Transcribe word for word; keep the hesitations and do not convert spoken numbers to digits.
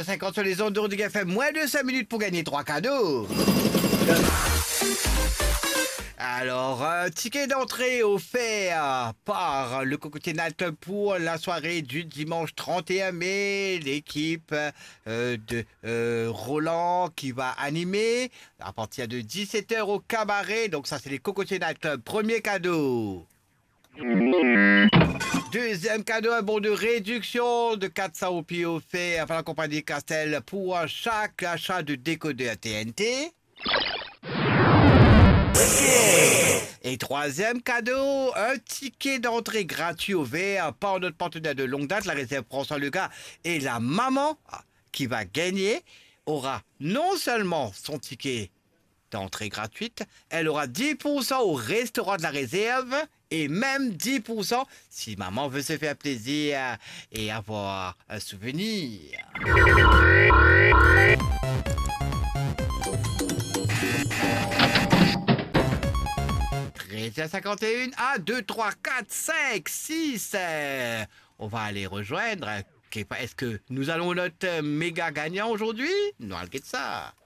heures cinquante sur les ondes de Rodrigue F M, moins de cinq minutes pour gagner trois cadeaux. Alors, un ticket d'entrée offert par le Cocotier Night pour la soirée du dimanche trente et un mai. L'équipe euh, de euh, Roland qui va animer à partir de dix-sept heures au cabaret. Donc ça, c'est les Cocotier Night Club. Premier cadeau. Deuxième cadeau, un bon de réduction de quatre cents roupies offert par la compagnie Castel pour chaque achat de décodeur T N T. Et troisième cadeau, un ticket d'entrée gratuit ouvert par notre partenaire de longue date, la réserve François Legas. Et la maman qui va gagner aura non seulement son ticket d'entrée gratuite, elle aura dix pour cent au restaurant de la réserve et même dix pour cent si maman veut se faire plaisir et avoir un souvenir. treize heures cinquante et un, un, deux, trois, quatre, cinq, six. Euh, on va aller rejoindre. Est-ce que nous allons notre méga gagnant aujourd'hui? Non, regarde ça.